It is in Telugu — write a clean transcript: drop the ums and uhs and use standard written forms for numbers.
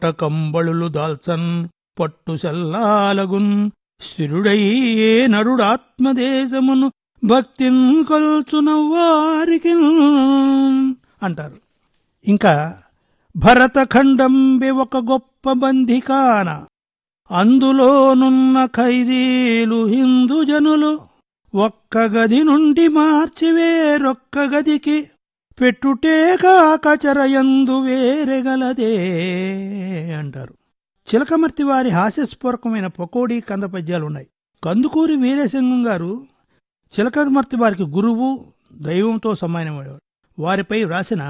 కంబళులు దాల్చన్ పట్టు సెల్లాలగున్ స్థిరుడయ్యే నరుడాత్మదేశమును భక్తిన్ కొల్చునవారికి అంటారు. ఇంకా భరతఖండంబి ఒక గొప్ప బంధికాన, అందులోనున్న ఖైదీలు హిందూ జనులు, ఒక్క గది నుండి మార్చి వేరొక్క గదికి పెట్టుటే కాకచరయందు వేరెగలదే అంటారు. చిలకమర్తి వారి హాస్యస్ఫూర్వకమైన పకోడీ కంద పద్యాలున్నాయి. కందుకూరి వీరేశలింగం గారు చిలకమర్తి వారికి గురువు, దైవంతో సమానమైనవారు. వారిపై వ్రాసిన